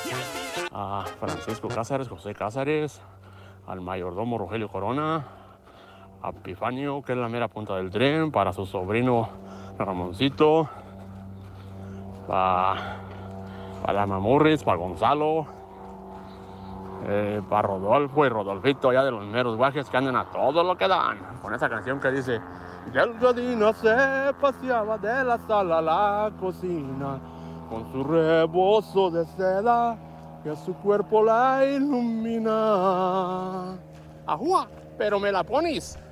A Francisco Cázares, José Cázares, al mayordomo Rogelio Corona, a Epifanio, que es la mera punta del tren, para su sobrino Ramoncito, para la Mamurris, para Gonzalo, para Rodolfo y Rodolfito, allá de los meros guajes que andan a todo lo que dan, con esa canción que dice: y el Godino se paseaba de la sala a la cocina, con su rebozo de seda que a su cuerpo la ilumina. ¡Ajúa! Pero me la pones